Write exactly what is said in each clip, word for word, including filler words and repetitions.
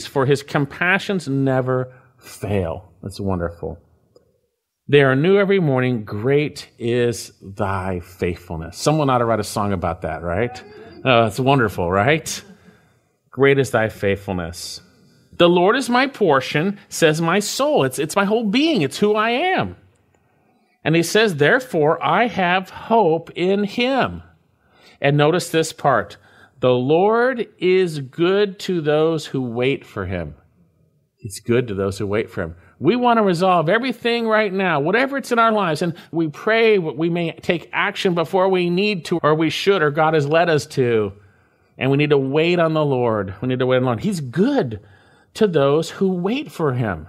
for his compassions never fail. That's wonderful. They are new every morning. Great is thy faithfulness. Someone ought to write a song about that, right? Oh, it's wonderful, right? Great is thy faithfulness. The Lord is my portion, says my soul. It's, it's my whole being. It's who I am. And he says, therefore, I have hope in him. And notice this part. The Lord is good to those who wait for him. He's good to those who wait for him. We want to resolve everything right now, whatever it's in our lives, and we pray we may take action before we need to, or we should, or God has led us to. And we need to wait on the Lord. We need to wait on the Lord. He's good to those who wait for him,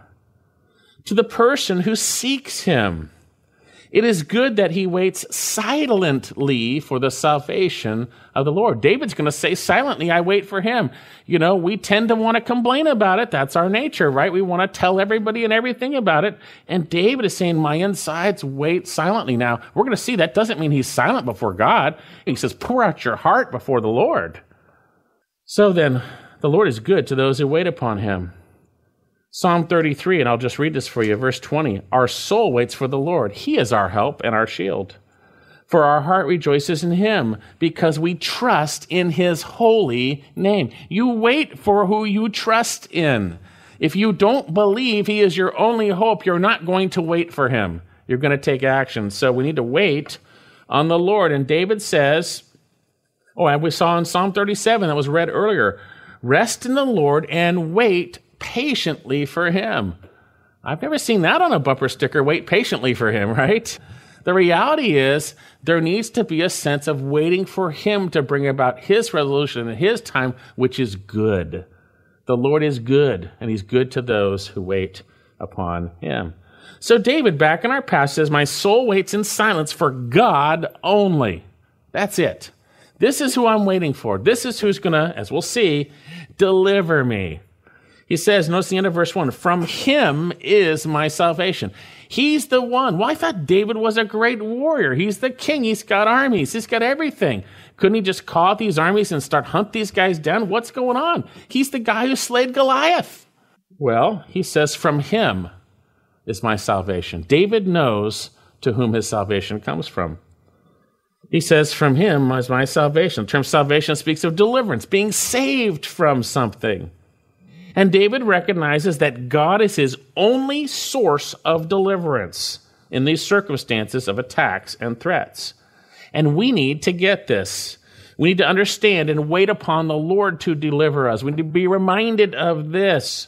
to the person who seeks him. It is good that he waits silently for the salvation of the Lord. David's going to say silently, I wait for him. You know, we tend to want to complain about it. That's our nature, right? We want to tell everybody and everything about it. And David is saying, my insides wait silently. Now, we're going to see that doesn't mean he's silent before God. He says, pour out your heart before the Lord. So then, the Lord is good to those who wait upon him. Psalm thirty-three, and I'll just read this for you, verse twenty. Our soul waits for the Lord. He is our help and our shield. For our heart rejoices in him because we trust in his holy name. You wait for who you trust in. If you don't believe he is your only hope, you're not going to wait for him. You're going to take action. So we need to wait on the Lord. And David says, oh, and we saw in Psalm thirty-seven that was read earlier, rest in the Lord and wait patiently for him. I've never seen that on a bumper sticker, wait patiently for him, right? The reality is there needs to be a sense of waiting for him to bring about his resolution in his time, which is good. The Lord is good, and he's good to those who wait upon him. So David, back in our passage, says, my soul waits in silence for God only. That's it. This is who I'm waiting for. This is who's going to, as we'll see, deliver me. He says, notice the end of verse one, from him is my salvation. He's the one. Well, I thought David was a great warrior. He's the king. He's got armies. He's got everything. Couldn't he just call out these armies and start hunt these guys down? What's going on? He's the guy who slayed Goliath. Well, he says, from him is my salvation. David knows to whom his salvation comes from. He says, from him is my salvation. The term salvation speaks of deliverance, being saved from something. And David recognizes that God is his only source of deliverance in these circumstances of attacks and threats. And we need to get this. We need to understand and wait upon the Lord to deliver us. We need to be reminded of this.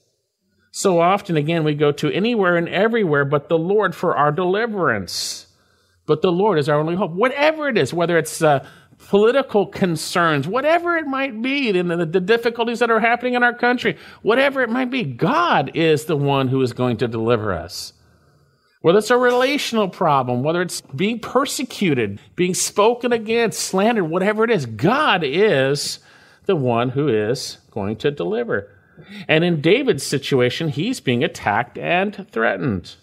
So often, again, we go to anywhere and everywhere but the Lord for our deliverance. But the Lord is our only hope. Whatever it is, whether it's uh, political concerns, whatever it might be, the, the difficulties that are happening in our country, whatever it might be, God is the one who is going to deliver us. Whether it's a relational problem, whether it's being persecuted, being spoken against, slandered, whatever it is, God is the one who is going to deliver. And in David's situation, he's being attacked and threatened.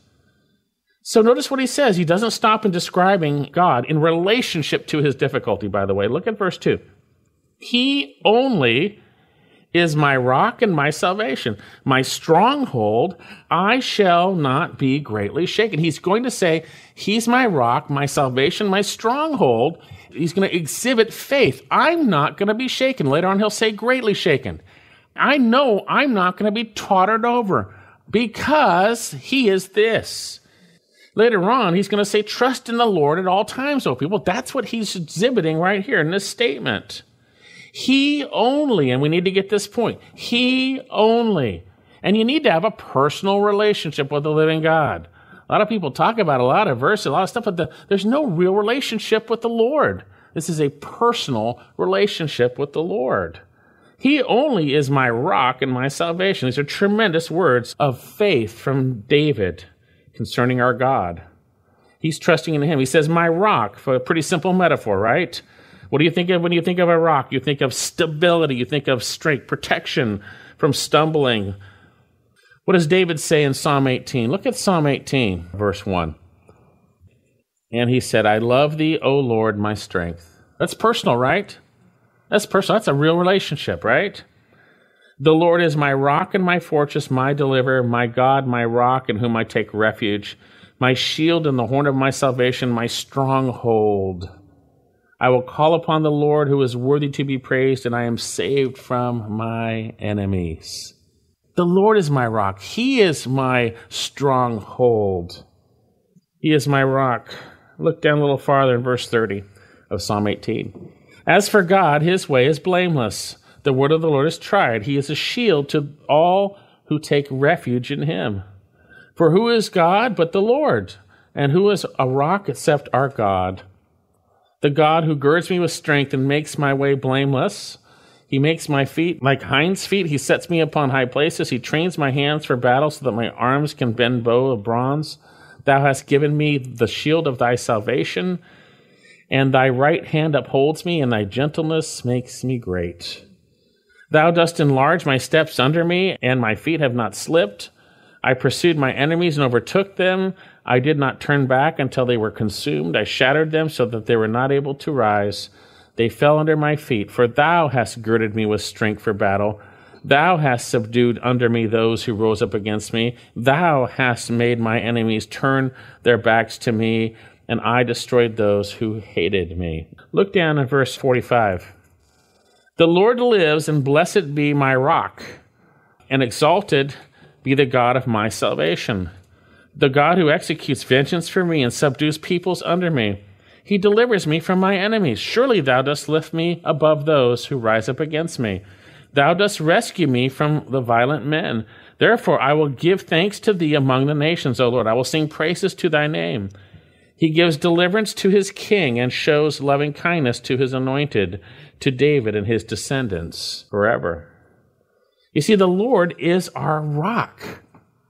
So notice what he says. He doesn't stop in describing God in relationship to his difficulty, by the way. Look at verse two. He only is my rock and my salvation, my stronghold. I shall not be greatly shaken. He's going to say, he's my rock, my salvation, my stronghold. He's going to exhibit faith. I'm not going to be shaken. Later on, he'll say greatly shaken. I know I'm not going to be tottered over because he is this. Later on, he's going to say, trust in the Lord at all times, O people. That's what he's exhibiting right here in this statement. He only, and we need to get this point, he only. And you need to have a personal relationship with the living God. A lot of people talk about a lot of verses, a lot of stuff, but the, there's no real relationship with the Lord. This is a personal relationship with the Lord. He only is my rock and my salvation. These are tremendous words of faith from David concerning our God. He's trusting in him. He says, my rock, for a pretty simple metaphor, right? What do you think of when you think of a rock? You think of stability. You think of strength, protection from stumbling. What does David say in Psalm eighteen? Look at Psalm eighteen, verse one. And he said, I love thee, O Lord, my strength. That's personal, right? That's personal. That's a real relationship, right? The Lord is my rock and my fortress, my deliverer, my God, my rock in whom I take refuge, my shield and the horn of my salvation, my stronghold. I will call upon the Lord who is worthy to be praised, and I am saved from my enemies. The Lord is my rock. He is my stronghold. He is my rock. Look down a little farther in verse thirty of Psalm eighteen. As for God, his way is blameless. The word of the Lord is tried. He is a shield to all who take refuge in him. For who is God but the Lord? And who is a rock except our God? The God who girds me with strength and makes my way blameless. He makes my feet like hinds' feet. He sets me upon high places. He trains my hands for battle so that my arms can bend bow of bronze. Thou hast given me the shield of thy salvation, and thy right hand upholds me, and thy gentleness makes me great. Thou dost enlarge my steps under me, and my feet have not slipped. I pursued my enemies and overtook them. I did not turn back until they were consumed. I shattered them so that they were not able to rise. They fell under my feet, for thou hast girded me with strength for battle. Thou hast subdued under me those who rose up against me. Thou hast made my enemies turn their backs to me, and I destroyed those who hated me. Look down at verse forty-five. The Lord lives, and blessed be my rock, and exalted be the God of my salvation. The God who executes vengeance for me and subdues peoples under me. He delivers me from my enemies. Surely thou dost lift me above those who rise up against me. Thou dost rescue me from the violent men. Therefore I will give thanks to thee among the nations, O Lord. I will sing praises to thy name. He gives deliverance to his king and shows loving kindness to his anointed, to David and his descendants forever. You see, the Lord is our rock.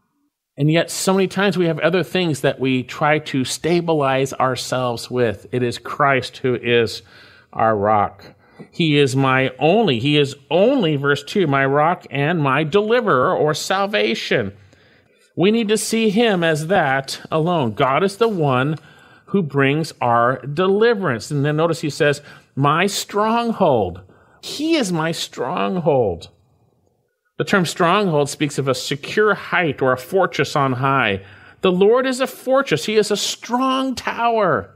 And yet so many times we have other things that we try to stabilize ourselves with. It is Christ who is our rock. He is my only, he is only, verse two, my rock and my deliverer or salvation. We need to see him as that alone. God is the one who brings our deliverance. And then notice he says, my stronghold. He is my stronghold. The term stronghold speaks of a secure height or a fortress on high. The Lord is a fortress. He is a strong tower.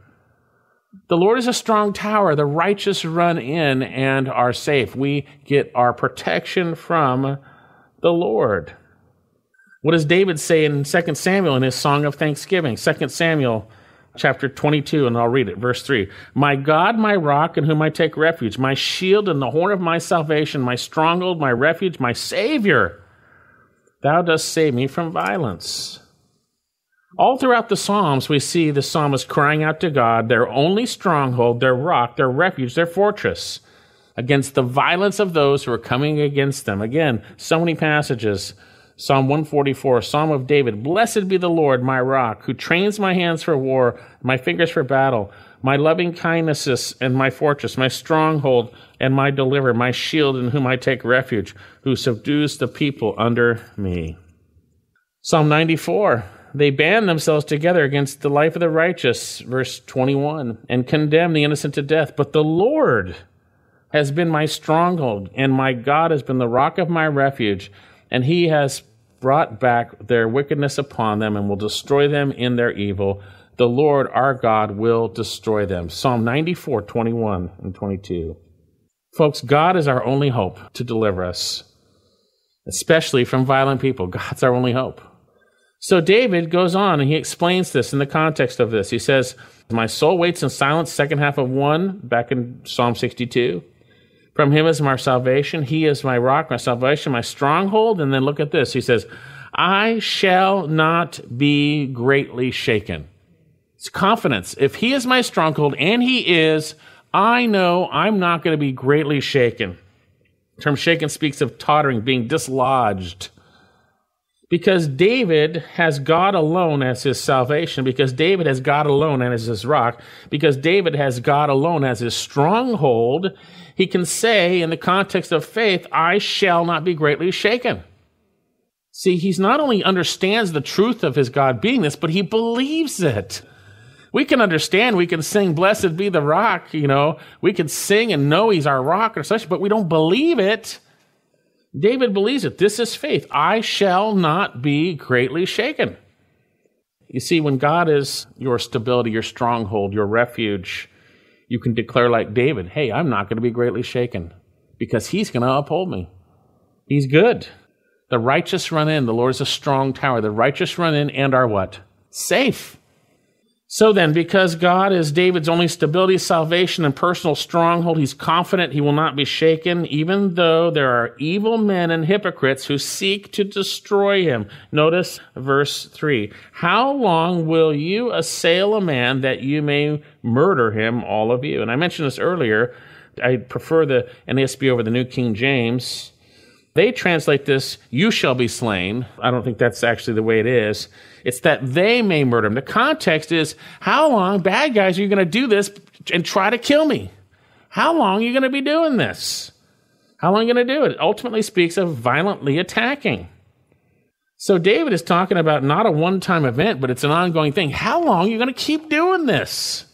The Lord is a strong tower. The righteous run in and are safe. We get our protection from the Lord. What does David say in Second Samuel in his song of thanksgiving? Second Samuel chapter twenty-two, and I'll read it, verse three. My God, my rock in whom I take refuge, my shield and the horn of my salvation, my stronghold, my refuge, my Savior. Thou dost save me from violence. All throughout the Psalms, we see the psalmist crying out to God, their only stronghold, their rock, their refuge, their fortress, against the violence of those who are coming against them. Again, so many passages. Psalm one forty-four, Psalm of David, blessed be the Lord, my rock, who trains my hands for war, my fingers for battle, my loving kindnesses and my fortress, my stronghold and my deliverer, my shield in whom I take refuge, who subdues the people under me. Psalm ninety-four, they band themselves together against the life of the righteous, verse twenty-one, and condemn the innocent to death. But the Lord has been my stronghold, and my God has been the rock of my refuge, and he has brought back their wickedness upon them and will destroy them in their evil. The Lord our God will destroy them. Psalm ninety-four, twenty-one and twenty-two. Folks, God is our only hope to deliver us, especially from violent people. God's our only hope. So David goes on and he explains this in the context of this. He says, my soul waits in silence, second half of one, back in Psalm sixty-two. From him is my salvation. He is my rock, my salvation, my stronghold. And then look at this. He says, I shall not be greatly shaken. It's confidence. If he is my stronghold, and he is, I know I'm not going to be greatly shaken. The term shaken speaks of tottering, being dislodged. Because David has God alone as his salvation, because David has God alone as his rock, because David has God alone as his stronghold, he can say in the context of faith, I shall not be greatly shaken. See, he's not only understands the truth of his God beingness, but he believes it. We can understand, we can sing, blessed be the rock, you know, we can sing and know he's our rock or such, but we don't believe it. David believes it. This is faith. I shall not be greatly shaken. You see, when God is your stability, your stronghold, your refuge, you can declare like David, hey, I'm not going to be greatly shaken because he's going to uphold me. He's good. The righteous run in. The Lord is a strong tower. The righteous run in and are what? Safe. So then, because God is David's only stability, salvation, and personal stronghold, he's confident he will not be shaken, even though there are evil men and hypocrites who seek to destroy him. Notice verse three. How long will you assail a man that you may murder him, all of you? And I mentioned this earlier. I prefer the N A S B over the New King James. They translate this, you shall be slain. I don't think that's actually the way it is. It's that they may murder him. The context is, how long, bad guys, are you going to do this and try to kill me? How long are you going to be doing this? How long are you going to do it? It ultimately speaks of violently attacking. So David is talking about not a one-time event, but it's an ongoing thing. How long are you going to keep doing this?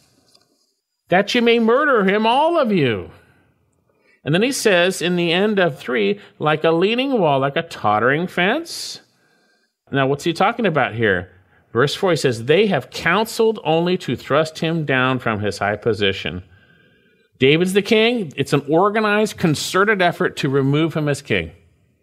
That you may murder him, all of you. And then he says in the end of three, like a leaning wall, like a tottering fence. Now, what's he talking about here? Verse four, he says, they have counseled only to thrust him down from his high position. David's the king. It's an organized, concerted effort to remove him as king.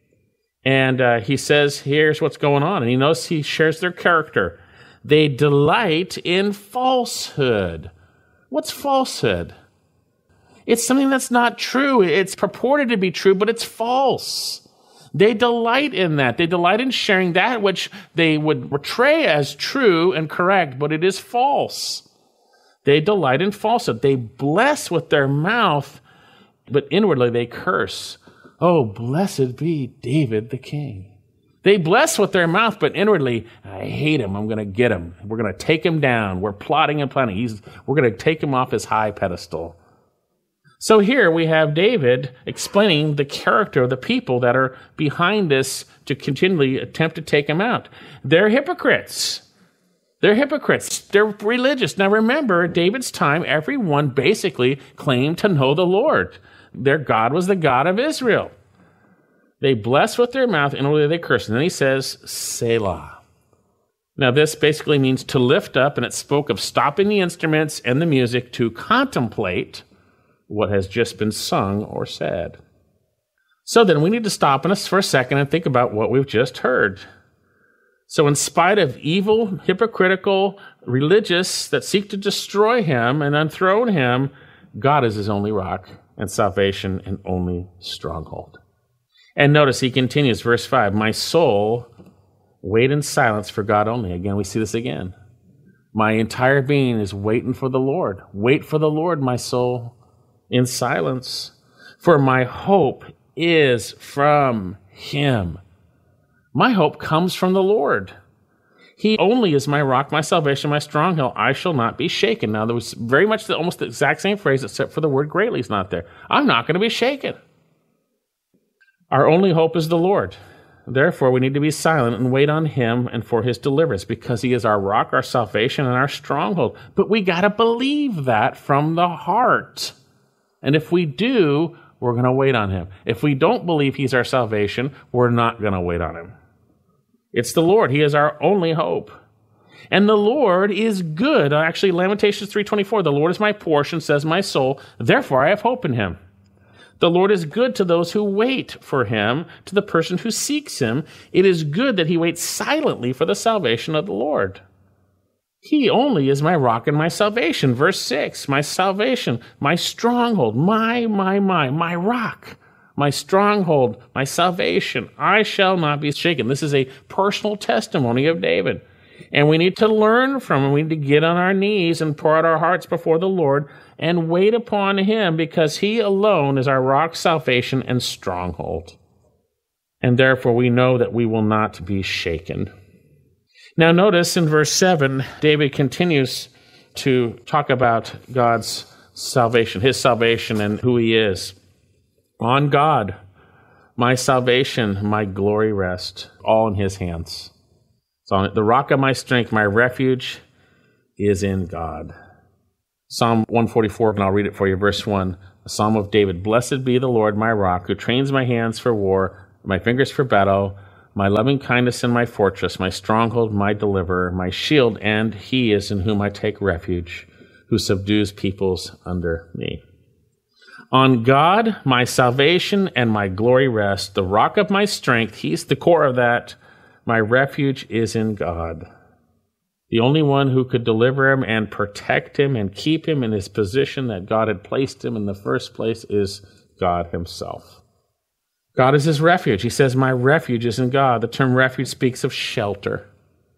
And uh, he says, here's what's going on. And he knows he shares their character. They delight in falsehood. What's falsehood? It's something that's not true. It's purported to be true, but it's false. They delight in that. They delight in sharing that which they would portray as true and correct, but it is false. They delight in falsehood. They bless with their mouth, but inwardly they curse. Oh, blessed be David the king. They bless with their mouth, but inwardly, I hate him. I'm going to get him. We're going to take him down. We're plotting and planning. He's, we're going to take him off his high pedestal. So here we have David explaining the character of the people that are behind this to continually attempt to take him out. They're hypocrites. They're hypocrites. They're religious. Now remember, David's time, everyone basically claimed to know the Lord. Their God was the God of Israel. They bless with their mouth, and inwardly they curse. And then he says, Selah. Now this basically means to lift up, and it spoke of stopping the instruments and the music to contemplate what has just been sung or said. So then we need to stop in us for a second and think about what we've just heard. So in spite of evil, hypocritical, religious that seek to destroy him and enthrone him, God is his only rock and salvation and only stronghold. And notice he continues, verse five, my soul, wait in silence for God only. Again, we see this again. My entire being is waiting for the Lord. Wait for the Lord, my soul, in silence, for my hope is from him. My hope comes from the Lord. He only is my rock, my salvation, my stronghold. I shall not be shaken. Now, there was very much the, almost the exact same phrase, except for the word greatly is not there. I'm not going to be shaken. Our only hope is the Lord. Therefore, we need to be silent and wait on him and for his deliverance, because he is our rock, our salvation, and our stronghold. But we got to believe that from the heart. And if we do, we're going to wait on him. If we don't believe he's our salvation, we're not going to wait on him. It's the Lord. He is our only hope. And the Lord is good. Actually, Lamentations three twenty-four, the Lord is my portion, says my soul. Therefore, I have hope in him. The Lord is good to those who wait for him, to the person who seeks him. It is good that he waits silently for the salvation of the Lord. He only is my rock and my salvation. Verse six, my salvation, my stronghold, my, my, my, my rock, my stronghold, my salvation. I shall not be shaken. This is a personal testimony of David. And we need to learn from him. We need to get on our knees and pour out our hearts before the Lord and wait upon him, because he alone is our rock, salvation, and stronghold. And therefore we know that we will not be shaken. Now notice in verse seven, David continues to talk about God's salvation, his salvation, and who he is. On God, my salvation, my glory rest, all in his hands. So the rock of my strength, my refuge, is in God. Psalm one forty-four, and I'll read it for you, verse one. A psalm of David. Blessed be the Lord, my rock, who trains my hands for war, my fingers for battle, my loving kindness and my fortress, my stronghold, my deliverer, my shield, and he is in whom I take refuge, who subdues peoples under me. On God, my salvation and my glory rest, the rock of my strength. He's the core of that. My refuge is in God. The only one who could deliver him and protect him and keep him in his position that God had placed him in the first place is God himself. God is his refuge. He says, my refuge is in God. The term refuge speaks of shelter.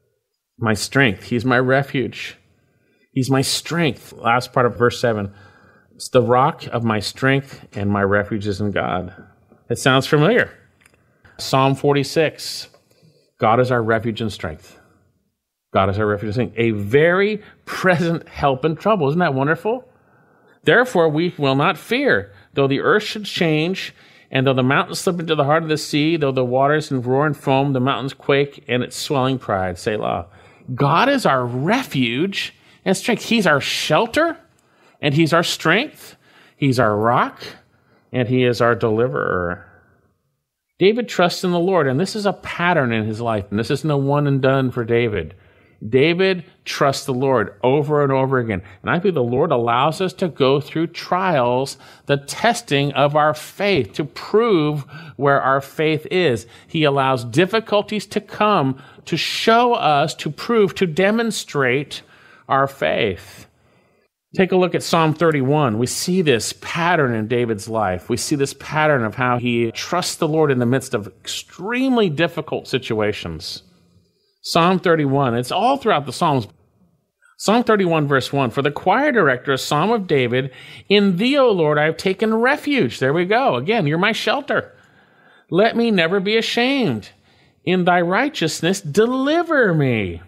My strength. He's my refuge. He's my strength. Last part of verse seven. It's the rock of my strength and my refuge is in God. It sounds familiar. Psalm forty-six. God is our refuge and strength. God is our refuge and strength. A very present help in trouble. Isn't that wonderful? Therefore, we will not fear, though the earth should change, and though the mountains slip into the heart of the sea, though the waters and roar and foam, the mountains quake, and its swelling pride. Selah. God is our refuge and strength. He's our shelter, and he's our strength. He's our rock, and he is our deliverer. David trusts in the Lord, and this is a pattern in his life, and this isn't a one and done for David. David trusts the Lord over and over again. And I believe the Lord allows us to go through trials, the testing of our faith, to prove where our faith is. He allows difficulties to come to show us, to prove, to demonstrate our faith. Take a look at Psalm thirty-one. We see this pattern in David's life. We see this pattern of how he trusts the Lord in the midst of extremely difficult situations. Psalm thirty-one, it's all throughout the Psalms. Psalm thirty-one, verse one, for the choir director, a psalm of David, in thee, O Lord, I have taken refuge. There we go. Again, you're my shelter. Let me never be ashamed. In thy righteousness, deliver me.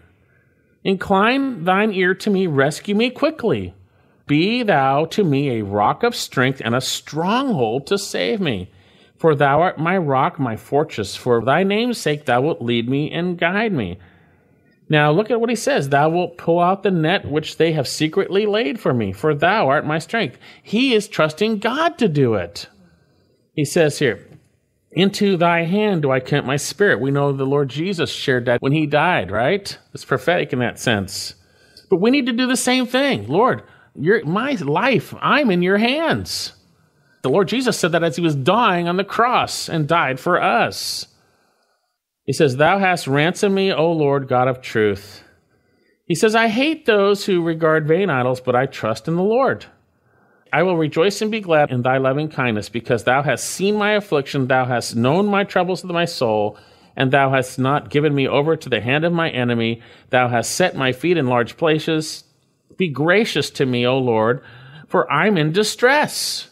Incline thine ear to me, rescue me quickly. Be thou to me a rock of strength and a stronghold to save me. For thou art my rock, my fortress. For thy name's sake thou wilt lead me and guide me. Now look at what he says. Thou wilt pull out the net which they have secretly laid for me. For thou art my strength. He is trusting God to do it. He says here, into thy hand do I commit my spirit. We know the Lord Jesus shared that when he died, right? It's prophetic in that sense. But we need to do the same thing. Lord, your, my life, I'm in your hands. The Lord Jesus said that as he was dying on the cross and died for us. He says, thou hast ransomed me, O Lord, God of truth. He says, I hate those who regard vain idols, but I trust in the Lord. I will rejoice and be glad in thy loving kindness, because thou hast seen my affliction, thou hast known my troubles of my soul, and thou hast not given me over to the hand of my enemy. Thou hast set my feet in large places. Be gracious to me, O Lord, for I'm in distress.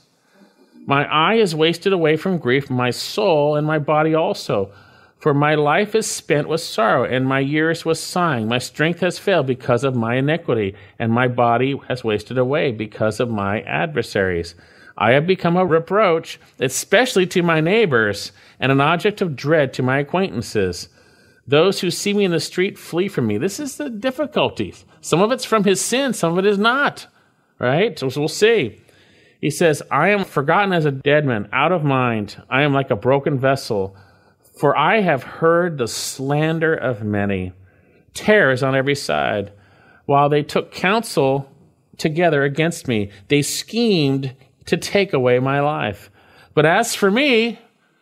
My eye is wasted away from grief, my soul and my body also. For my life is spent with sorrow, and my years with sighing. My strength has failed because of my iniquity, and my body has wasted away because of my adversaries. I have become a reproach, especially to my neighbors, and an object of dread to my acquaintances. Those who see me in the street flee from me. This is the difficulty. Some of it's from his sin, some of it is not, right? So we'll see. He says, I am forgotten as a dead man, out of mind. I am like a broken vessel. For I have heard the slander of many, terrors on every side. While they took counsel together against me, they schemed to take away my life. But as for me,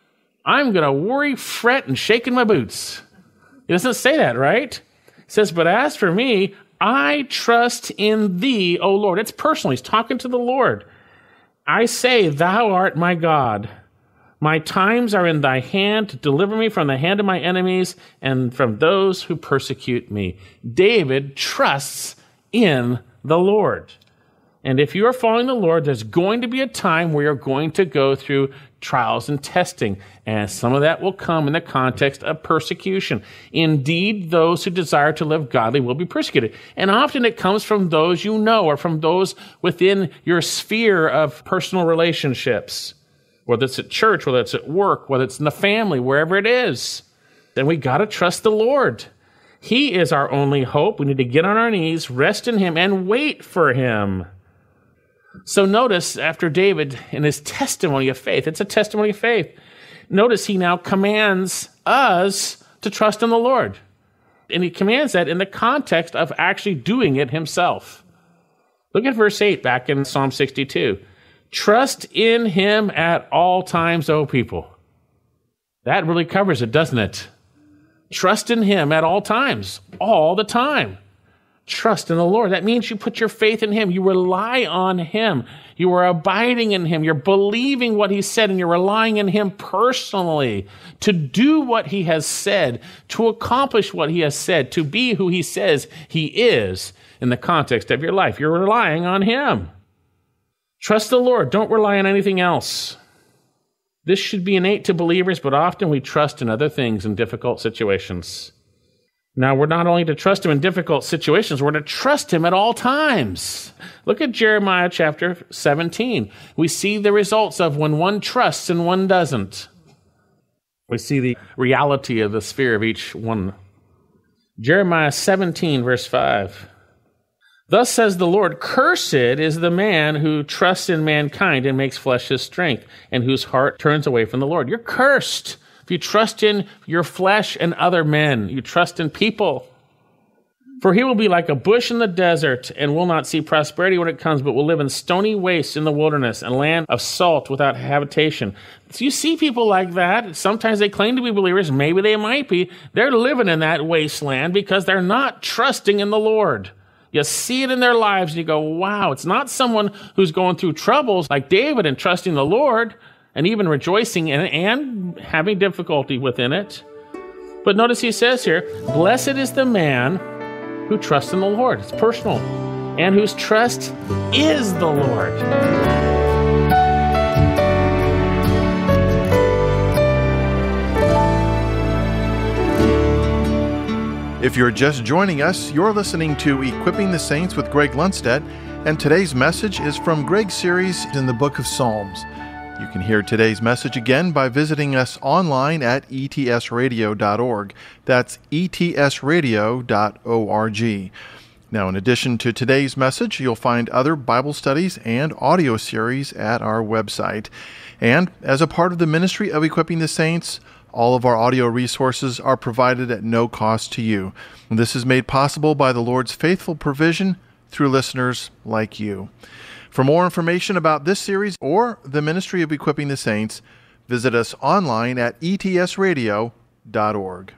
I'm going to worry, fret, and shake in my boots. It doesn't say that, right? It says, but as for me, I trust in thee, O Lord. It's personal. He's talking to the Lord. I say, thou art my God. My times are in thy hand to deliver me from the hand of my enemies and from those who persecute me. David trusts in the Lord. And if you are following the Lord, there's going to be a time where you're going to go through trials and testing. And some of that will come in the context of persecution. Indeed, those who desire to live godly will be persecuted. And often it comes from those you know or from those within your sphere of personal relationships. Whether it's at church, whether it's at work, whether it's in the family, wherever it is. Then we got to trust the Lord. He is our only hope. We need to get on our knees, rest in him, and wait for him. So notice after David in his testimony of faith, it's a testimony of faith. notice he now commands us to trust in the Lord. And he commands that in the context of actually doing it himself. Look at verse eight back in Psalm sixty-two. Trust in him at all times, O people. That really covers it, doesn't it? Trust in him at all times, all the time. Trust in the Lord. That means you put your faith in him. You rely on him. You are abiding in him. You're believing what he said, and you're relying in him personally to do what he has said, to accomplish what he has said, to be who he says he is in the context of your life. You're relying on him. Trust the Lord. Don't rely on anything else. This should be innate to believers, but often we trust in other things in difficult situations. Now, we're not only to trust him in difficult situations, we're to trust him at all times. Look at Jeremiah chapter seventeen. We see the results of when one trusts and one doesn't. We see the reality of the sphere of each one. Jeremiah seventeen, verse five. Thus says the Lord, cursed is the man who trusts in mankind and makes flesh his strength, and whose heart turns away from the Lord. You're cursed. If you trust in your flesh and other men, you trust in people. For he will be like a bush in the desert and will not see prosperity when it comes, but will live in stony wastes in the wilderness and land of salt without habitation. So you see people like that. Sometimes they claim to be believers. Maybe they might be. They're living in that wasteland because they're not trusting in the Lord. You see it in their lives and you go, wow, it's not someone who's going through troubles like David and trusting the Lord and even rejoicing in it and having difficulty within it. But notice he says here, blessed is the man who trusts in the Lord. It's personal. And whose trust is the Lord. If you're just joining us, you're listening to Equipping the Saints with Greg Lundstedt, and today's message is from Greg's series in the book of Psalms. You can hear today's message again by visiting us online at e t s radio dot org. That's e t s radio dot org. Now, in addition to today's message, you'll find other Bible studies and audio series at our website. And as a part of the ministry of Equipping the Saints, all of our audio resources are provided at no cost to you. This is made possible by the Lord's faithful provision through listeners like you. For more information about this series or the ministry of Equipping the Saints, visit us online at e t s radio dot org.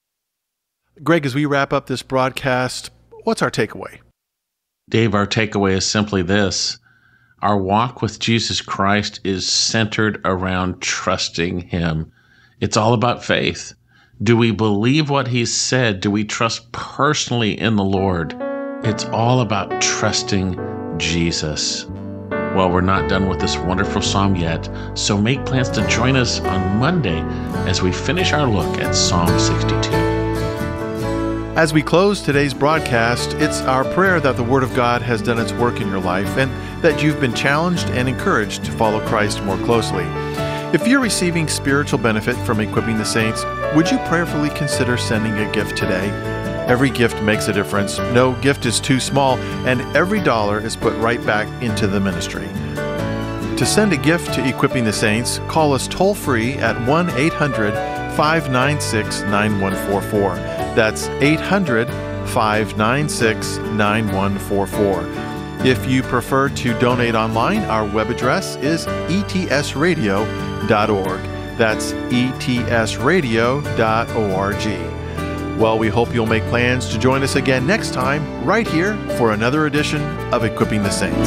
Greg, as we wrap up this broadcast, what's our takeaway? Dave, our takeaway is simply this. Our walk with Jesus Christ is centered around trusting him. It's all about faith. Do we believe what he said? Do we trust personally in the Lord? It's all about trusting Jesus. Well, we're not done with this wonderful psalm yet, so make plans to join us on Monday as we finish our look at Psalm sixty-two. As we close today's broadcast, it's our prayer that the Word of God has done its work in your life and that you've been challenged and encouraged to follow Christ more closely. If you're receiving spiritual benefit from Equipping the Saints, would you prayerfully consider sending a gift today? Every gift makes a difference. No gift is too small, and every dollar is put right back into the ministry. To send a gift to Equipping the Saints, call us toll-free at one eight hundred five nine six nine one four four. That's eight hundred five nine six nine one four four. If you prefer to donate online, our web address is e t s radio dot org. That's e t s radio dot org. Well, we hope you'll make plans to join us again next time, right here, for another edition of Equipping the Saints.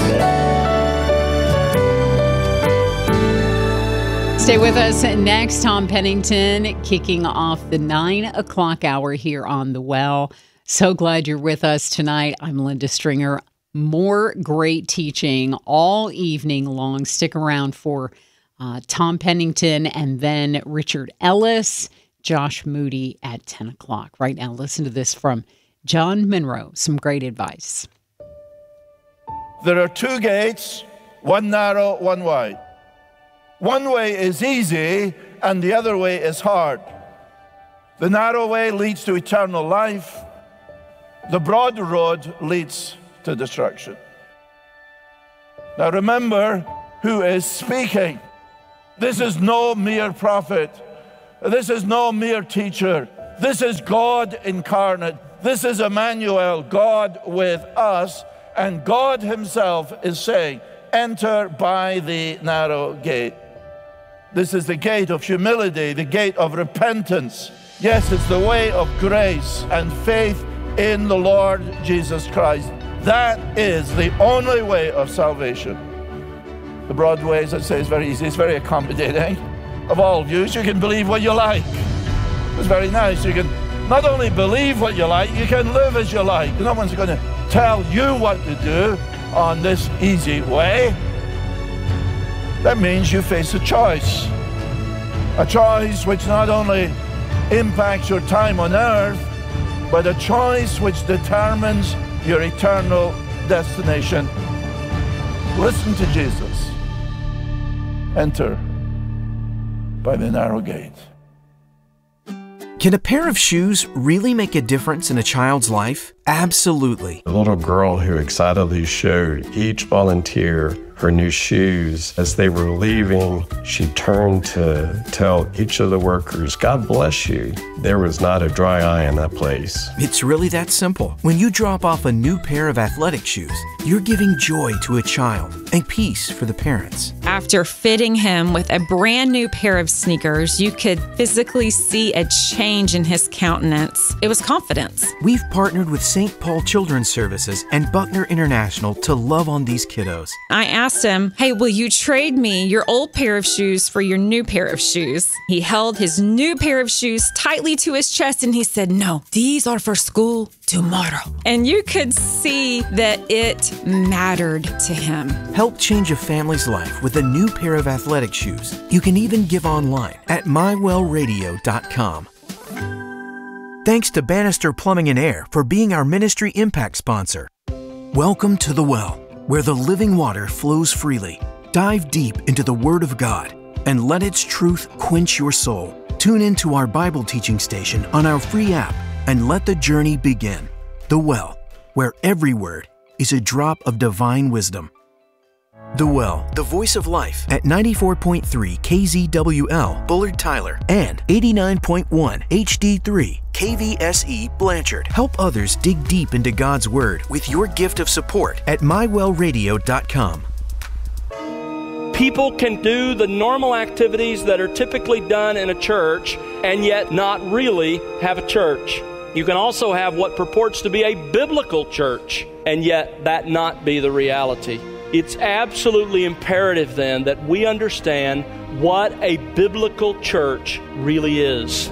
Stay with us next. Tom Pennington kicking off the nine o'clock hour here on The Well. So glad you're with us tonight. I'm Linda Stringer. More great teaching all evening long. Stick around for uh, Tom Pennington and then Richard Ellis, Josh Moody at ten o'clock. Right now, listen to this from John Monroe. Some great advice. There are two gates, one narrow, one wide. One way is easy and the other way is hard. The narrow way leads to eternal life. The broad road leads to destruction. Now remember who is speaking. This is no mere prophet. This is no mere teacher. This is God incarnate. This is Emmanuel, God with us. And God himself is saying, enter by the narrow gate. This is the gate of humility, the gate of repentance. Yes, it's the way of grace and faith in the Lord Jesus Christ. That is the only way of salvation. The broad way, as I say, is very easy. It's very accommodating of all views. You can believe what you like. It's very nice. You can not only believe what you like, you can live as you like. No one's going to tell you what to do on this easy way. That means you face a choice. A choice which not only impacts your time on earth, but a choice which determines your eternal destination. Listen to Jesus. Enter by the narrow gate. Can a pair of shoes really make a difference in a child's life? Absolutely. A little girl who excitedly showed each volunteer her new shoes. As they were leaving, she turned to tell each of the workers, God bless you. There was not a dry eye in that place. It's really that simple. When you drop off a new pair of athletic shoes, you're giving joy to a child and peace for the parents. After fitting him with a brand new pair of sneakers, you could physically see a change in his countenance. It was confidence. We've partnered with Saint Paul Children's Services and Buckner International to love on these kiddos. I asked him, hey, will you trade me your old pair of shoes for your new pair of shoes? He held his new pair of shoes tightly to his chest and he said, no, these are for school tomorrow. And you could see that it mattered to him. Help change a family's life with a new pair of athletic shoes. You can even give online at my well radio dot com. Thanks to Bannister Plumbing and Air for being our Ministry Impact sponsor. Welcome to The Well, where the living water flows freely. Dive deep into the Word of God and let its truth quench your soul. Tune into our Bible teaching station on our free app and let the journey begin. The Well, where every word is a drop of divine wisdom. The Well, the voice of life at ninety-four point three K Z W L Bullard Tyler and eighty-nine point one H D three K V S E Blanchard. Help others dig deep into God's Word with your gift of support at my well radio dot com. People can do the normal activities that are typically done in a church and yet not really have a church. You can also have what purports to be a biblical church and yet that not be the reality. It's absolutely imperative then that we understand what a biblical church really is.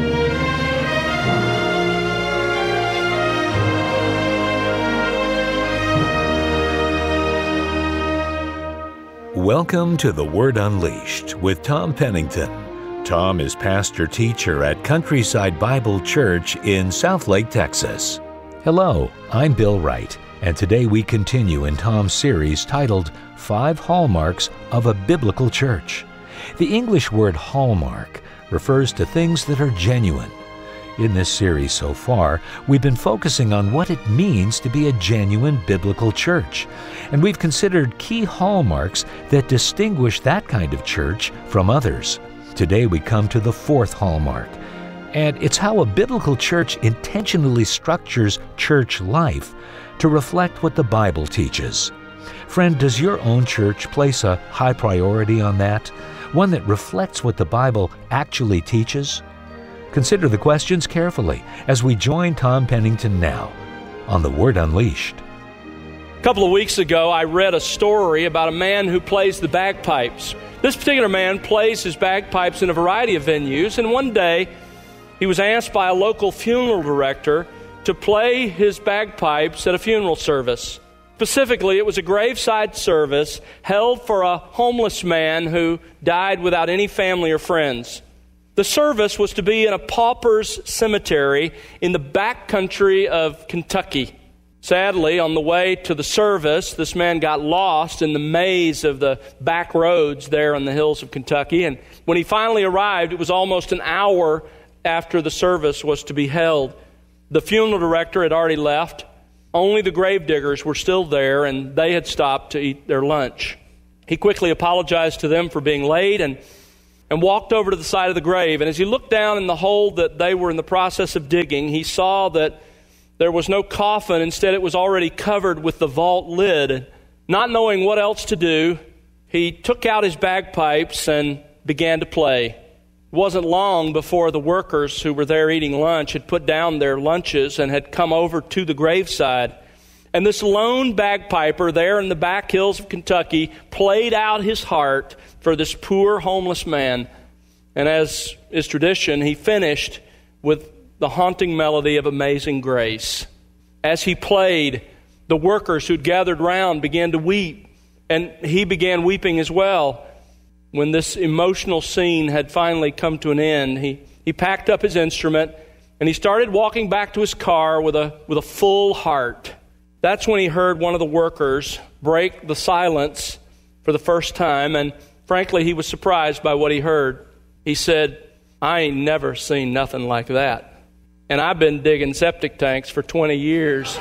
Welcome to The Word Unleashed with Tom Pennington. Tom is pastor-teacher at Countryside Bible Church in Southlake, Texas. Hello, I'm Bill Wright, and today we continue in Tom's series titled Five Hallmarks of a Biblical Church. The English word hallmark refers to things that are genuine. In this series so far, we've been focusing on what it means to be a genuine biblical church, and we've considered key hallmarks that distinguish that kind of church from others. Today we come to the fourth hallmark, and it's how a biblical church intentionally structures church life to reflect what the Bible teaches. Friend, does your own church place a high priority on that? One that reflects what the Bible actually teaches? Consider the questions carefully as we join Tom Pennington now on The Word Unleashed. A couple of weeks ago, I read a story about a man who plays the bagpipes. This particular man plays his bagpipes in a variety of venues, and one day he was asked by a local funeral director to play his bagpipes at a funeral service. Specifically, it was a graveside service held for a homeless man who died without any family or friends. The service was to be in a pauper's cemetery in the back country of Kentucky. Sadly, on the way to the service, this man got lost in the maze of the back roads there in the hills of Kentucky. And when he finally arrived, it was almost an hour after the service was to be held. The funeral director had already left. Only the gravediggers were still there, and they had stopped to eat their lunch. He quickly apologized to them for being late and, and walked over to the side of the grave. And as he looked down in the hole that they were in the process of digging, he saw that there was no coffin. Instead, it was already covered with the vault lid. Not knowing what else to do, he took out his bagpipes and began to play. It wasn't long before the workers who were there eating lunch had put down their lunches and had come over to the graveside. And this lone bagpiper there in the back hills of Kentucky played out his heart for this poor homeless man. And as is tradition, he finished with the haunting melody of Amazing Grace. As he played, the workers who'd gathered round began to weep, and he began weeping as well. When this emotional scene had finally come to an end, he, he packed up his instrument and he started walking back to his car with a, with a full heart. That's when he heard one of the workers break the silence for the first time, and frankly, he was surprised by what he heard. He said, "I ain't never seen nothing like that. And I've been digging septic tanks for twenty years.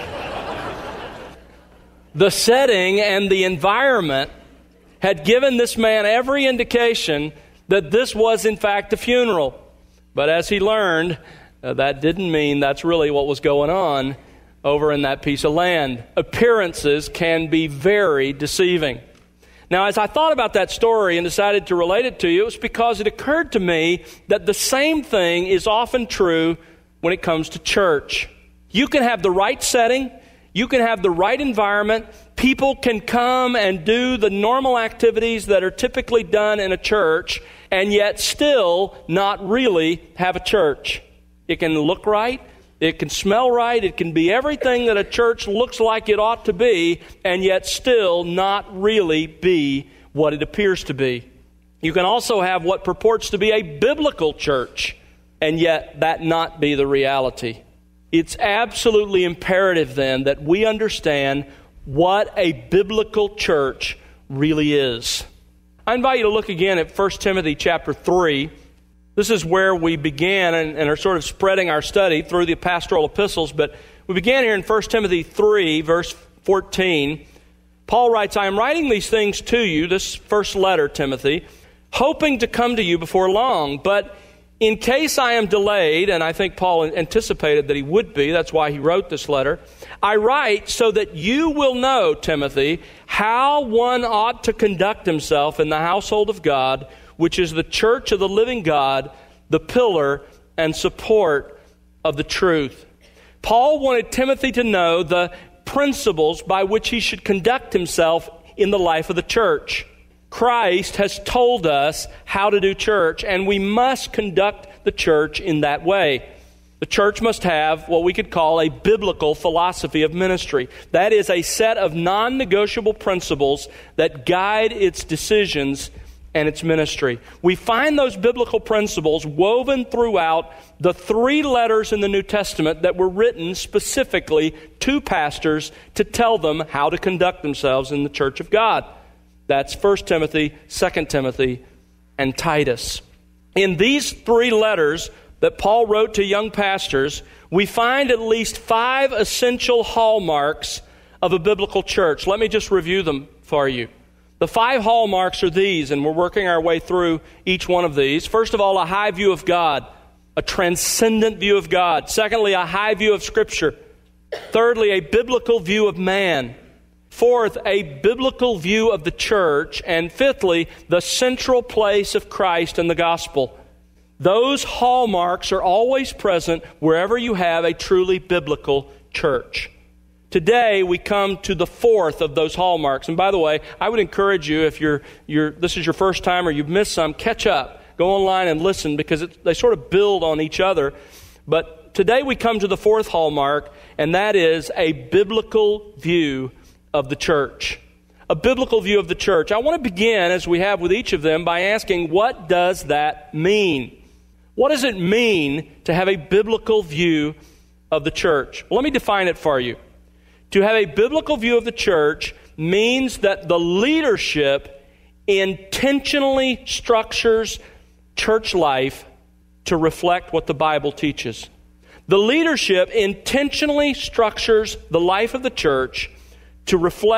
The setting and the environment had given this man every indication that this was in fact a funeral. But as he learned, uh, that didn't mean that's really what was going on over in that piece of land. Appearances can be very deceiving. Now, as I thought about that story and decided to relate it to you, it was because it occurred to me that the same thing is often true when it comes to church. You can have the right setting, you can have the right environment, people can come and do the normal activities that are typically done in a church, and yet still not really have a church. It can look right, it can smell right, it can be everything that a church looks like it ought to be, and yet still not really be what it appears to be. You can also have what purports to be a biblical church, and yet that not be the reality. It's absolutely imperative then that we understand what a biblical church really is. I invite you to look again at First Timothy chapter three. This is where we began and, and are sort of spreading our study through the pastoral epistles. But we began here in First Timothy three, verse fourteen. Paul writes, "I am writing these things to you," this first letter, Timothy, "hoping to come to you before long. But in case I am delayed," and I think Paul anticipated that he would be, that's why he wrote this letter, "I write so that you will know, Timothy, how one ought to conduct himself in the household of God, which is the church of the living God, the pillar and support of the truth." Paul wanted Timothy to know the principles by which he should conduct himself in the life of the church. Christ has told us how to do church, and we must conduct the church in that way. The church must have what we could call a biblical philosophy of ministry. That is a set of non-negotiable principles that guide its decisions and its ministry. We find those biblical principles woven throughout the three letters in the New Testament that were written specifically to pastors to tell them how to conduct themselves in the church of God. That's First Timothy, Second Timothy, and Titus. In these three letters that Paul wrote to young pastors, we find at least five essential hallmarks of a biblical church. Let me just review them for you. The five hallmarks are these, and we're working our way through each one of these. First of all, a high view of God, a transcendent view of God. Secondly, a high view of Scripture. Thirdly, a biblical view of man. Fourth, a biblical view of the church. And fifthly, the central place of Christ and the gospel. Those hallmarks are always present wherever you have a truly biblical church. Today, we come to the fourth of those hallmarks. And by the way, I would encourage you, if you're, you're this is your first time or you've missed some, catch up. Go online and listen, because it, they sort of build on each other. But today we come to the fourth hallmark, and that is a biblical view of the church. A biblical view of the church. I want to begin, as we have with each of them, by asking, what does that mean? What does it mean to have a biblical view of the church? Well, let me define it for you. To have a biblical view of the church means that the leadership intentionally structures church life to reflect what the Bible teaches. The leadership intentionally structures the life of the church to reflect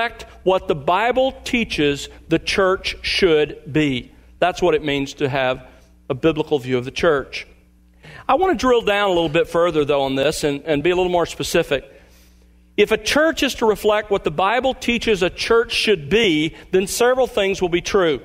what the Bible teaches the church should be. That's what it means to have a biblical view of the church. I want to drill down a little bit further, though, on this and, and be a little more specific. If a church is to reflect what the Bible teaches a church should be, then several things will be true.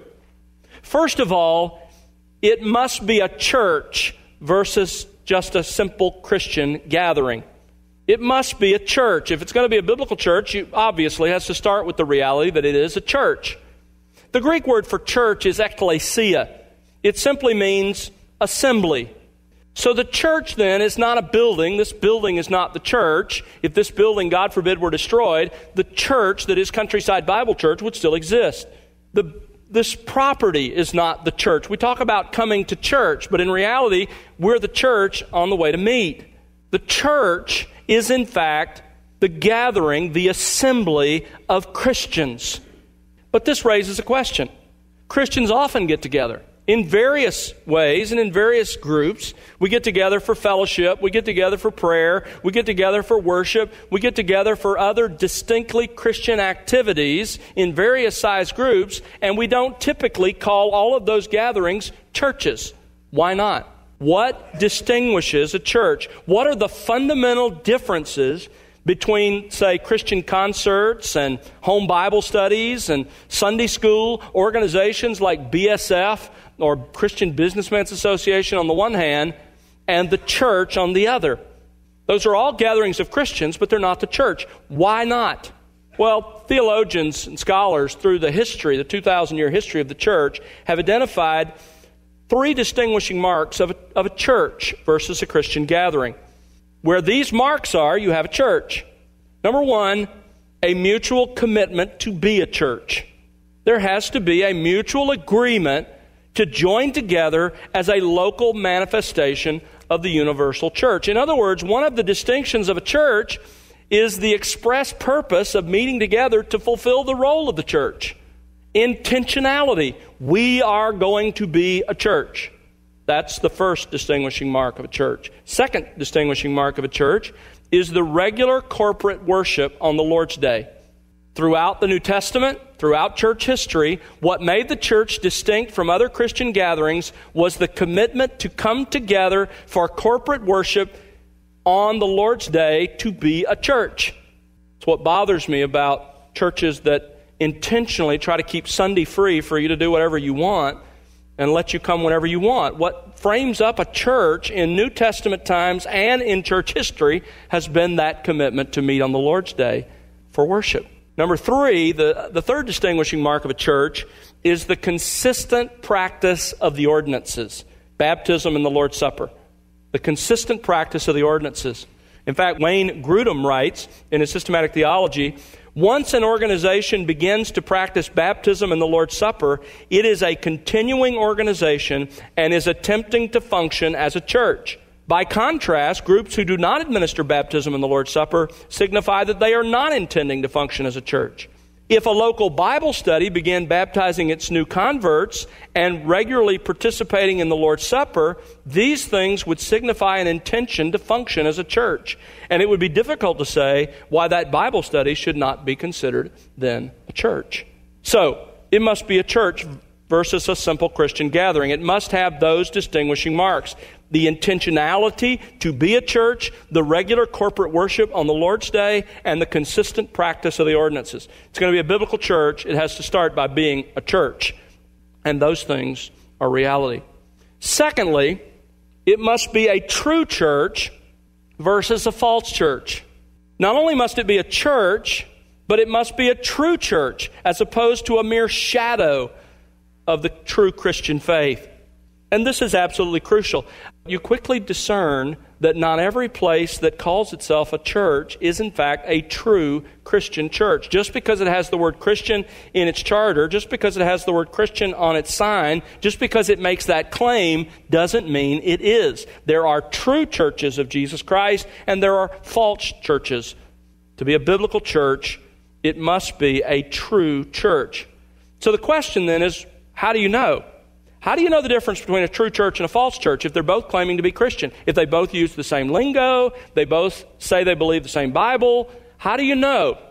First of all, it must be a church versus just a simple Christian gathering. It must be a church. If it's going to be a biblical church, it obviously has to start with the reality that it is a church. The Greek word for church is ekklesia. It simply means assembly. So the church then is not a building. This building is not the church. If this building, God forbid, were destroyed, the church that is Countryside Bible Church would still exist. The, this property is not the church. We talk about coming to church, but in reality, we're the church on the way to meet. The church is in fact the gathering, the assembly of Christians. But this raises a question. Christians often get together in various ways and in various groups. We get together for fellowship, we get together for prayer, we get together for worship, we get together for other distinctly Christian activities in various size groups, and we don't typically call all of those gatherings churches. Why not? What distinguishes a church? What are the fundamental differences between, say, Christian concerts and home Bible studies and Sunday school organizations like B S F or Christian Businessmen's Association on the one hand and the church on the other? Those are all gatherings of Christians, but they're not the church. Why not? Well, theologians and scholars through the history, the two thousand year history of the church, have identified three distinguishing marks of a, of a church versus a Christian gathering. Where these marks are, you have a church. Number one, a mutual commitment to be a church. There has to be a mutual agreement to join together as a local manifestation of the universal church. In other words, one of the distinctions of a church is the express purpose of meeting together to fulfill the role of the church. Intentionality. We are going to be a church. That's the first distinguishing mark of a church. Second distinguishing mark of a church is the regular corporate worship on the Lord's Day. Throughout the New Testament, throughout church history, what made the church distinct from other Christian gatherings was the commitment to come together for corporate worship on the Lord's Day to be a church. It's what bothers me about churches that intentionally try to keep Sunday free for you to do whatever you want and let you come whenever you want. What frames up a church in New Testament times and in church history has been that commitment to meet on the Lord's Day for worship. Number three, the, the third distinguishing mark of a church is the consistent practice of the ordinances, baptism and the Lord's Supper. The consistent practice of the ordinances. In fact, Wayne Grudem writes in his Systematic Theology, once an organization begins to practice baptism and the Lord's Supper, it is a continuing organization and is attempting to function as a church. By contrast, groups who do not administer baptism and the Lord's Supper signify that they are not intending to function as a church. If a local Bible study began baptizing its new converts and regularly participating in the Lord's Supper, these things would signify an intention to function as a church. And it would be difficult to say why that Bible study should not be considered then a church. So, it must be a church versus a simple Christian gathering. It must have those distinguishing marks. The intentionality to be a church, the regular corporate worship on the Lord's Day, and the consistent practice of the ordinances. It's going to be a biblical church. It has to start by being a church. And those things are reality. Secondly, it must be a true church versus a false church. Not only must it be a church, but it must be a true church as opposed to a mere shadow of the true Christian faith. And this is absolutely crucial. You quickly discern that not every place that calls itself a church is in fact a true Christian church. Just because it has the word Christian in its charter, just because it has the word Christian on its sign, just because it makes that claim doesn't mean it is. There are true churches of Jesus Christ and there are false churches. To be a biblical church, it must be a true church. So the question then is, how do you know? How do you know the difference between a true church and a false church if they're both claiming to be Christian? If they both use the same lingo, they both say they believe the same Bible, how do you know?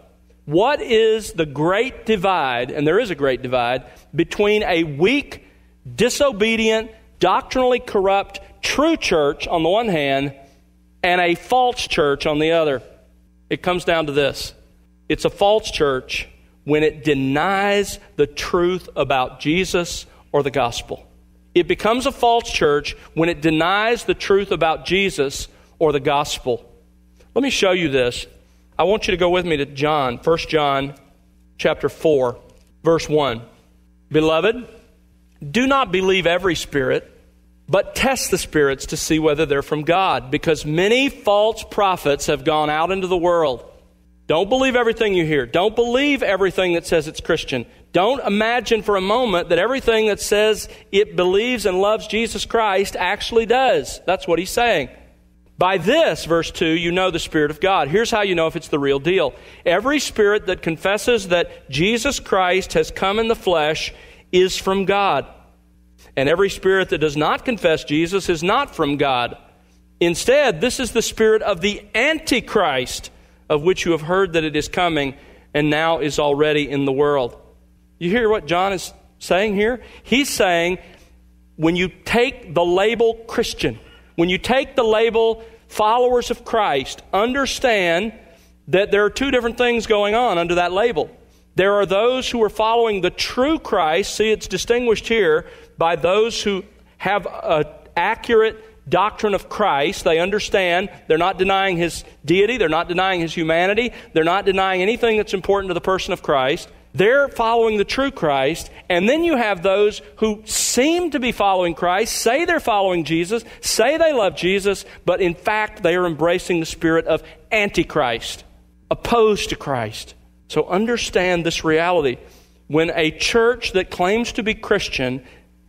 What is the great divide, and there is a great divide, between a weak, disobedient, doctrinally corrupt, true church on the one hand, and a false church on the other? It comes down to this. It's a false church when it denies the truth about Jesus or the gospel. It becomes a false church when it denies the truth about Jesus or the gospel. Let me show you this. I want you to go with me to John, First John chapter four, verse one. Beloved, do not believe every spirit, but test the spirits to see whether they're from God, because many false prophets have gone out into the world. Don't believe everything you hear. Don't believe everything that says it's Christian. Don't imagine for a moment that everything that says it believes and loves Jesus Christ actually does. That's what he's saying. By this, verse two, you know the Spirit of God. Here's how you know if it's the real deal. Every spirit that confesses that Jesus Christ has come in the flesh is from God. And every spirit that does not confess Jesus is not from God. Instead, this is the spirit of the Antichrist, of which you have heard that it is coming and now is already in the world. You hear what John is saying here? He's saying when you take the label Christian, when you take the label followers of Christ, understand that there are two different things going on under that label. There are those who are following the true Christ. See, it's distinguished here by those who have an accurate doctrine of Christ. They understand they're not denying his deity. They're not denying his humanity. They're not denying anything that's important to the person of Christ. They're following the true Christ. And then you have those who seem to be following Christ, say they're following Jesus, say they love Jesus, but in fact they are embracing the spirit of Antichrist, opposed to Christ. So understand this reality. When a church that claims to be Christian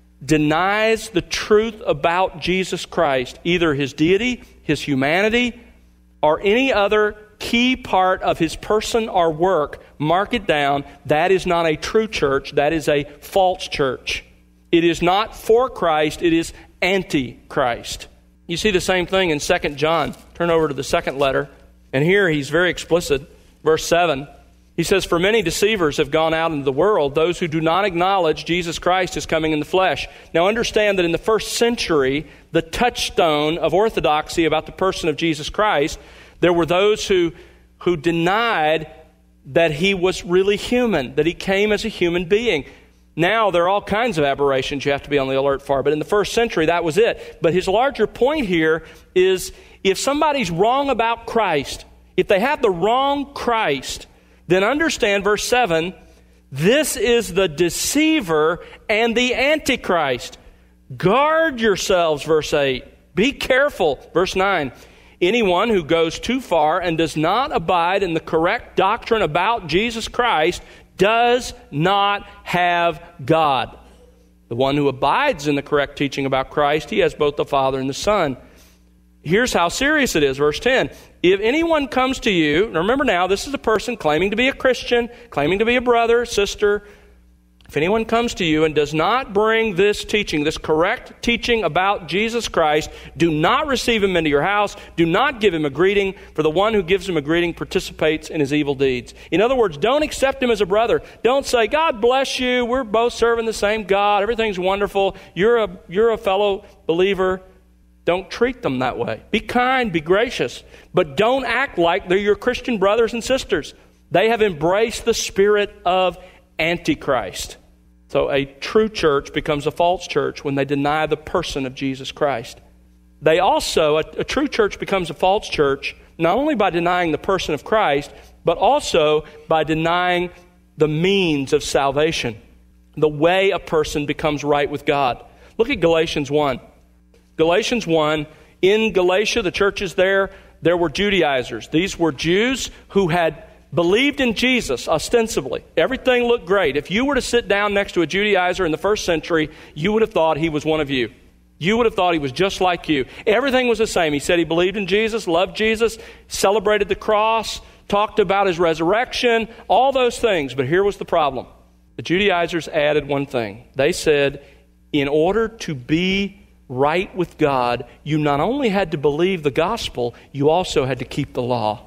denies the truth about Jesus Christ, either his deity, his humanity, or any other key part of his person or work, mark it down, that is not a true church, that is a false church. It is not for Christ, it is anti-Christ. You see the same thing in Second John. Turn over to the second letter, and here he's very explicit. Verse seven, he says, "For many deceivers have gone out into the world, those who do not acknowledge Jesus Christ is coming in the flesh." Now understand that in the first century, the touchstone of orthodoxy about the person of Jesus Christ, there were those who, who denied that he was really human, that he came as a human being. Now there are all kinds of aberrations you have to be on the alert for, but in the first century that was it. But his larger point here is if somebody's wrong about Christ, if they have the wrong Christ, then understand verse seven, this is the deceiver and the Antichrist. Guard yourselves, verse eight. Be careful, verse nine. Anyone who goes too far and does not abide in the correct doctrine about Jesus Christ does not have God. The one who abides in the correct teaching about Christ, he has both the Father and the Son. Here's how serious it is, verse ten. If anyone comes to you, remember now, this is a person claiming to be a Christian, claiming to be a brother, sister. If anyone comes to you and does not bring this teaching, this correct teaching about Jesus Christ, do not receive him into your house. Do not give him a greeting, for the one who gives him a greeting participates in his evil deeds. In other words, don't accept him as a brother. Don't say, God bless you, we're both serving the same God, everything's wonderful, you're a, you're a fellow believer. Don't treat them that way. Be kind, be gracious, but don't act like they're your Christian brothers and sisters. They have embraced the spirit of Antichrist. So a true church becomes a false church when they deny the person of Jesus Christ. They also, a, a true church becomes a false church not only by denying the person of Christ, but also by denying the means of salvation, the way a person becomes right with God. Look at Galatians one. Galatians one, in Galatia, the churches there, there were Judaizers. These were Jews who had believed in Jesus, ostensibly. Everything looked great. If you were to sit down next to a Judaizer in the first century, you would have thought he was one of you. You would have thought he was just like you. Everything was the same. He said he believed in Jesus, loved Jesus, celebrated the cross, talked about his resurrection, all those things. But here was the problem. The Judaizers added one thing. They said, in order to be right with God, you not only had to believe the gospel, you also had to keep the law.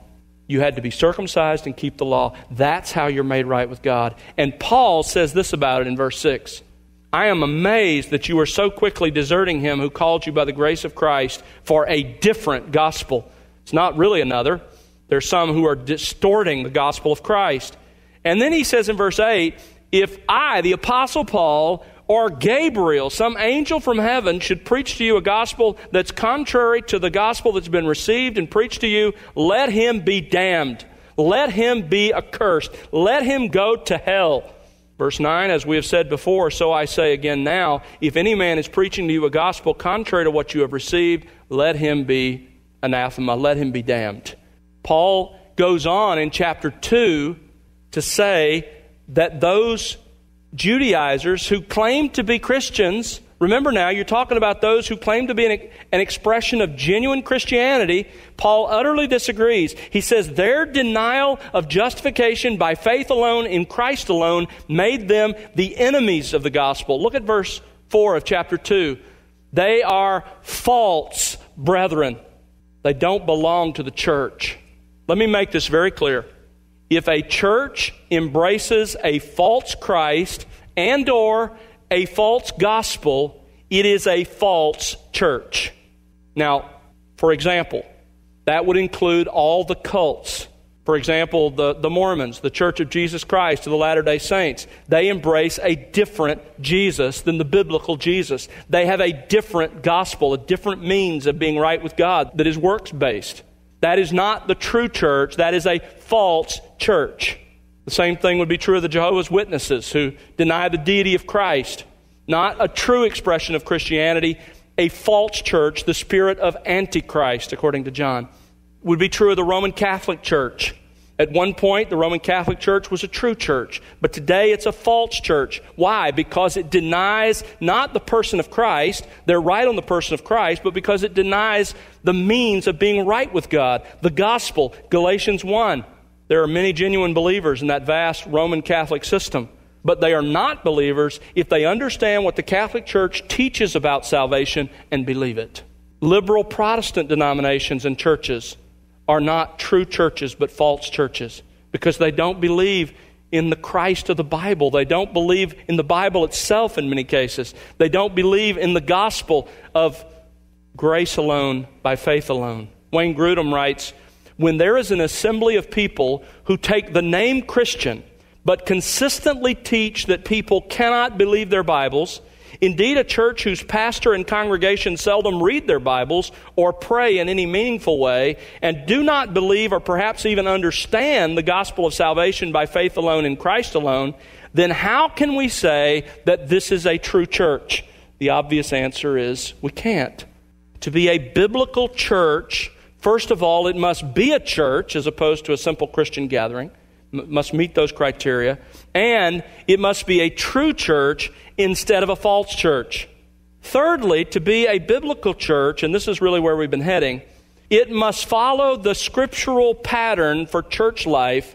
You had to be circumcised and keep the law. That's how you're made right with God. And Paul says this about it in verse six. I am amazed that you are so quickly deserting him who called you by the grace of Christ for a different gospel. It's not really another. There's some who are distorting the gospel of Christ. And then he says in verse eight, if I, the Apostle Paul, or Gabriel, some angel from heaven, should preach to you a gospel that's contrary to the gospel that's been received and preached to you, let him be damned. Let him be accursed. Let him go to hell. Verse nine, as we have said before, so I say again now, if any man is preaching to you a gospel contrary to what you have received, let him be anathema. Let him be damned. Paul goes on in chapter two to say that those Judaizers who claim to be Christians, remember now, you're talking about those who claim to be an, an expression of genuine Christianity. Paul utterly disagrees. He says their denial of justification by faith alone in Christ alone made them the enemies of the gospel. Look at verse four of chapter two. They are false brethren. They don't belong to the church. Let me make this very clear. If a church embraces a false Christ and or a false gospel, it is a false church. Now, for example, that would include all the cults. For example, the, the Mormons, the Church of Jesus Christ, of the Latter-day Saints. They embrace a different Jesus than the biblical Jesus. They have a different gospel, a different means of being right with God that is works-based. That is not the true church. That is a false church. The same thing would be true of the Jehovah's Witnesses who deny the deity of Christ. Not a true expression of Christianity, a false church, the spirit of Antichrist, according to John. Would be true of the Roman Catholic Church. At one point, the Roman Catholic Church was a true church, but today it's a false church. Why? Because it denies not the person of Christ, they're right on the person of Christ, but because it denies the means of being right with God. The gospel, Galatians one. There are many genuine believers in that vast Roman Catholic system, but they are not believers if they understand what the Catholic Church teaches about salvation and believe it. Liberal Protestant denominations and churches are not true churches but false churches because they don't believe in the Christ of the Bible. They don't believe in the Bible itself in many cases. They don't believe in the gospel of grace alone, by faith alone. Wayne Grudem writes, when there is an assembly of people who take the name Christian but consistently teach that people cannot believe their Bibles, indeed, a church whose pastor and congregation seldom read their Bibles or pray in any meaningful way and do not believe or perhaps even understand the gospel of salvation by faith alone in Christ alone, then how can we say that this is a true church? The obvious answer is we can't. To be a biblical church, first of all, it must be a church as opposed to a simple Christian gathering. Must meet those criteria, and it must be a true church instead of a false church. Thirdly, to be a biblical church, and this is really where we've been heading, it must follow the scriptural pattern for church life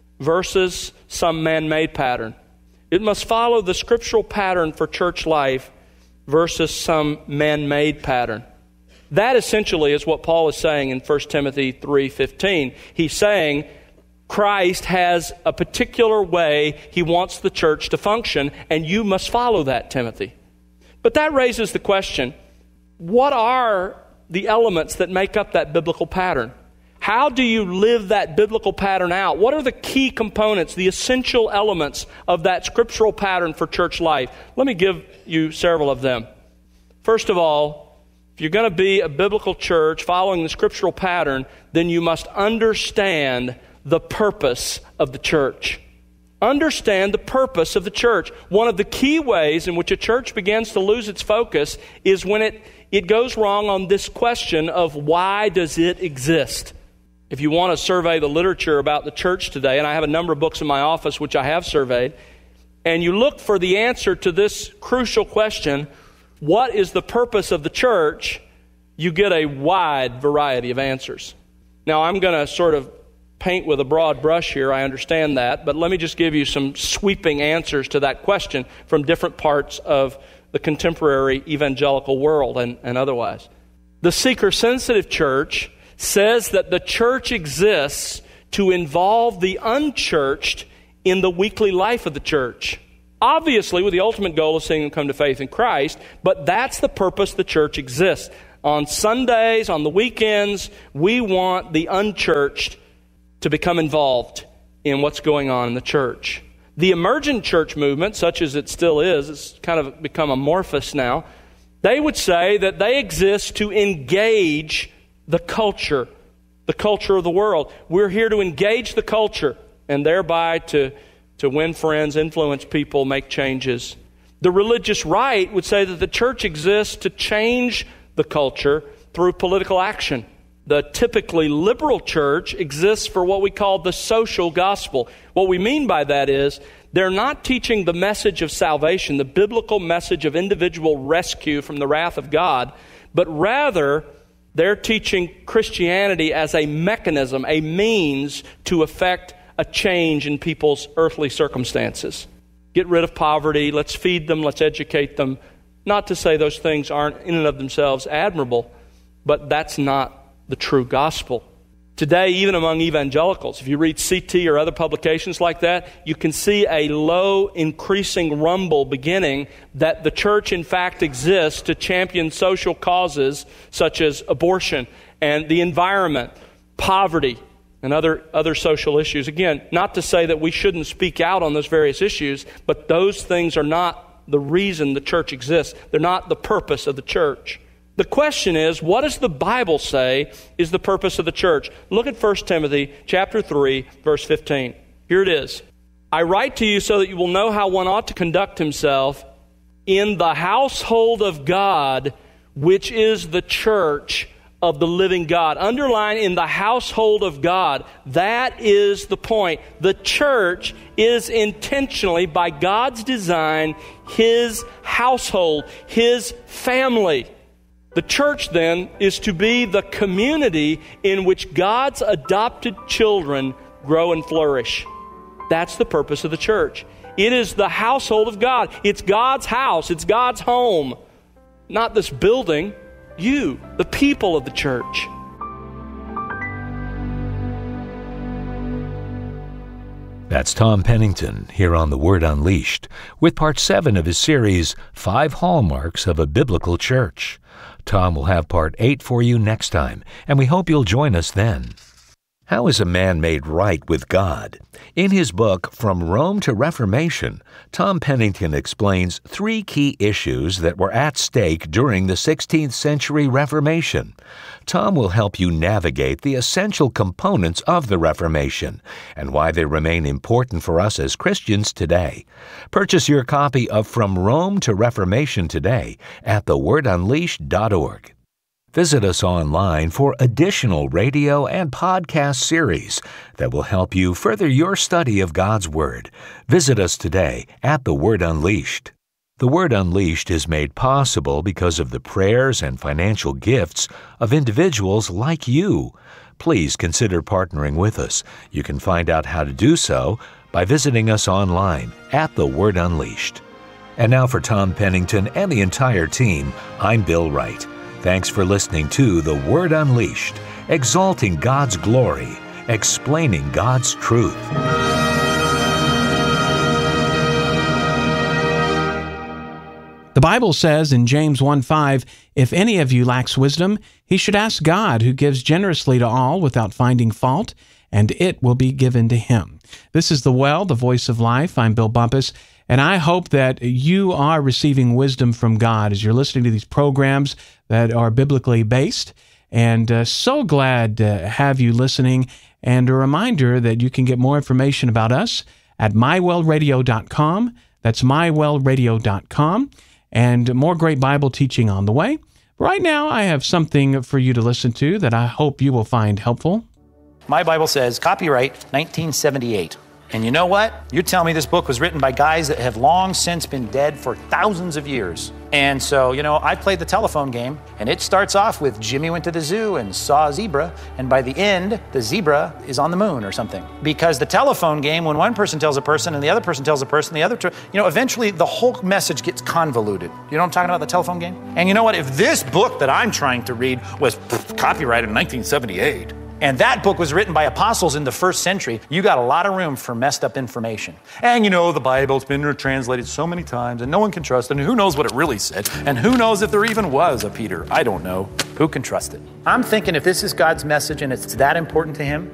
versus some man-made pattern. It must follow the scriptural pattern for church life versus some man-made pattern. That essentially is what Paul is saying in First Timothy three fifteen. He's saying Christ has a particular way he wants the church to function, and you must follow that, Timothy. But that raises the question, what are the elements that make up that biblical pattern? How do you live that biblical pattern out? What are the key components, the essential elements of that scriptural pattern for church life? Let me give you several of them. First of all, if you're going to be a biblical church following the scriptural pattern, then you must understand the purpose of the church. Understand the purpose of the church. One of the key ways in which a church begins to lose its focus is when it, it goes wrong on this question of why does it exist? If you want to survey the literature about the church today, and I have a number of books in my office which I have surveyed, and you look for the answer to this crucial question, what is the purpose of the church? You get a wide variety of answers. Now, I'm going to sort of paint with a broad brush here, I understand that, but let me just give you some sweeping answers to that question from different parts of the contemporary evangelical world and, and otherwise. The seeker-sensitive church says that the church exists to involve the unchurched in the weekly life of the church. Obviously, with the ultimate goal of seeing them come to faith in Christ, but that's the purpose the church exists. On Sundays, on the weekends, we want the unchurched to become involved in what's going on in the church. The emergent church movement, such as it still is, it's kind of become amorphous now, they would say that they exist to engage the culture, the culture of the world. We're here to engage the culture and thereby to, to win friends, influence people, make changes. The religious right would say that the church exists to change the culture through political action. The typically liberal church exists for what we call the social gospel. What we mean by that is they're not teaching the message of salvation, the biblical message of individual rescue from the wrath of God, but rather they're teaching Christianity as a mechanism, a means to effect a change in people's earthly circumstances. Get rid of poverty, let's feed them, let's educate them. Not to say those things aren't in and of themselves admirable, but that's not the true gospel. Today, even among evangelicals, if you read C T or other publications like that, you can see a low, increasing rumble beginning that the church, in fact, exists to champion social causes such as abortion and the environment, poverty, and other, other social issues. Again, not to say that we shouldn't speak out on those various issues, but those things are not the reason the church exists. They're not the purpose of the church. The question is, what does the Bible say is the purpose of the church? Look at First Timothy chapter three, verse fifteen. Here it is. I write to you so that you will know how one ought to conduct himself in the household of God, which is the church of the living God. Underline, in the household of God. That is the point. The church is intentionally, by God's design, His household, His family. The church, then, is to be the community in which God's adopted children grow and flourish. That's the purpose of the church. It is the household of God. It's God's house. It's God's home. Not this building. You, the people of the church. That's Tom Pennington here on The Word Unleashed with part seven of his series, Five Hallmarks of a Biblical Church. Tom will have part eight for you next time, and we hope you'll join us then. How is a man made right with God? In his book, From Rome to Reformation, Tom Pennington explains three key issues that were at stake during the sixteenth century Reformation. Tom will help you navigate the essential components of the Reformation and why they remain important for us as Christians today. Purchase your copy of From Rome to Reformation today at the word unleashed dot org. Visit us online for additional radio and podcast series that will help you further your study of God's Word. Visit us today at The Word Unleashed. The Word Unleashed is made possible because of the prayers and financial gifts of individuals like you. Please consider partnering with us. You can find out how to do so by visiting us online at The Word Unleashed. And now for Tom Pennington and the entire team, I'm Bill Wright. Thanks for listening to The Word Unleashed, exalting God's glory, explaining God's truth. The Bible says in James one five, if any of you lacks wisdom, he should ask God, who gives generously to all without finding fault, and it will be given to him. This is The Well, the Voice of Life. I'm Bill Bumpus. And I hope that you are receiving wisdom from God as you're listening to these programs that are biblically based. And uh, so glad to have you listening. And a reminder that you can get more information about us at my well radio dot com. That's my well radio dot com. And more great Bible teaching on the way. Right now, I have something for you to listen to that I hope you will find helpful. My Bible says copyright nineteen seventy-eight. And you know what? You're telling me this book was written by guys that have long since been dead for thousands of years. And so, you know, I played the telephone game, and it starts off with Jimmy went to the zoo and saw a zebra, and by the end, the zebra is on the moon or something. Because the telephone game, when one person tells a person and the other person tells a person, the other, ter- you know, eventually the whole message gets convoluted. You know what I'm talking about, the telephone game? And you know what? If this book that I'm trying to read was copyrighted in nineteen seventy-eight, and that book was written by apostles in the first century, you got a lot of room for messed up information. And you know, the Bible's been translated so many times and no one can trust it, and who knows what it really said, and who knows if there even was a Peter. I don't know. Who can trust it? I'm thinking if this is God's message and it's that important to him,